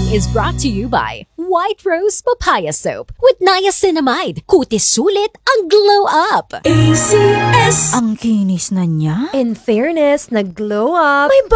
is brought to you by White Rose Papaya Soap with niacinamide. Kutis sulit ang glow up. ACS. Ang kinis na niya. In fairness, nag-glow up. May